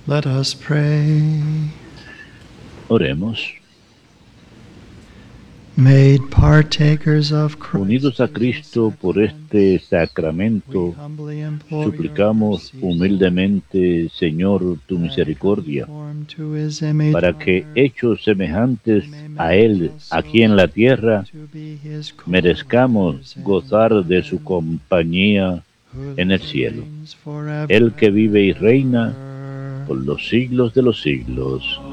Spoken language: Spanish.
Let us pray. Oremos. Made partakers of Christ, Unidos a Cristo por este sacramento, suplicamos humildemente, Señor, tu misericordia, para que, hechos semejantes a Él aquí en la tierra, merezcamos gozar de su compañía en el cielo. El que vive y reina por los siglos de los siglos.